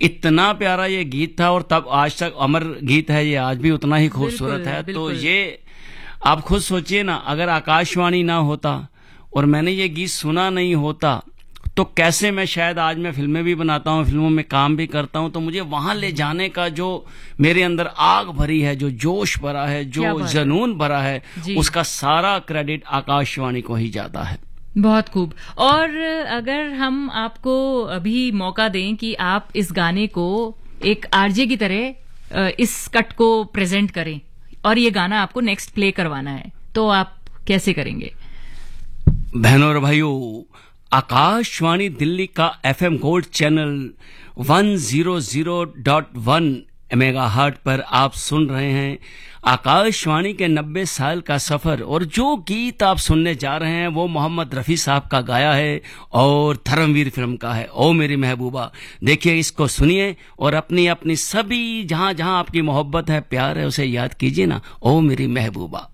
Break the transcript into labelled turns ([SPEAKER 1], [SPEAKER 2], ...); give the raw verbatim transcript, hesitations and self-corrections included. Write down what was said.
[SPEAKER 1] इतना प्यारा ये गीत था, और तब आज तक अमर गीत है, ये आज भी उतना ही खूबसूरत है। तो ये आप खुद सोचिए ना, अगर आकाशवाणी ना होता और मैंने ये गीत सुना नहीं होता तो कैसे मैं, शायद आज मैं फिल्में भी बनाता हूँ, फिल्मों में काम भी करता हूँ, तो मुझे वहां ले जाने का जो मेरे अंदर आग भरी है, जो जोश भरा है, जो जुनून भरा है, उसका सारा क्रेडिट आकाशवाणी को ही जाता है।
[SPEAKER 2] बहुत खूब। और अगर हम आपको अभी मौका दें कि आप इस गाने को एक आरजे की तरह इस कट को प्रेजेंट करें और ये गाना आपको नेक्स्ट प्ले करवाना है, तो आप कैसे करेंगे?
[SPEAKER 1] बहनों और भाइयों, आकाशवाणी दिल्ली का FM gold channel one zero zero point one megahertz पर आप सुन रहे हैं आकाशवाणी के नब्बे साल का सफर। और जो गीत आप सुनने जा रहे हैं वो मोहम्मद रफी साहब का गाया है और धर्मवीर फिल्म का है, ओ मेरी महबूबा। देखिए, इसको सुनिए और अपनी अपनी सभी जहां जहां आपकी मोहब्बत है, प्यार है, उसे याद कीजिए ना, ओ मेरी महबूबा।